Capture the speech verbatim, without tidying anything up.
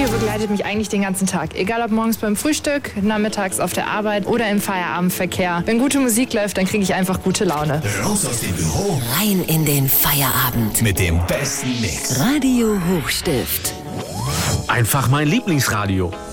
begleitet mich eigentlich den ganzen Tag. Egal ob morgens beim Frühstück, nachmittags auf der Arbeit oder im Feierabendverkehr. Wenn gute Musik läuft, dann kriege ich einfach gute Laune. Raus aus dem Büro. Rein in den Feierabend. Mit dem besten Mix. Radio Hochstift. Einfach mein Lieblingsradio.